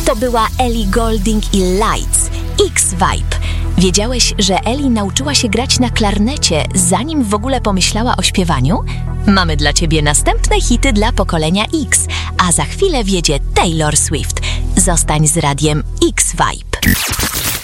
To była Ellie Goulding i Lights, X-Vibe. Wiedziałeś, że Ellie nauczyła się grać na klarnecie, zanim w ogóle pomyślała o śpiewaniu? Mamy dla ciebie następne hity dla pokolenia X, a za chwilę wjedzie Taylor Swift. Zostań z radiem X-Vibe.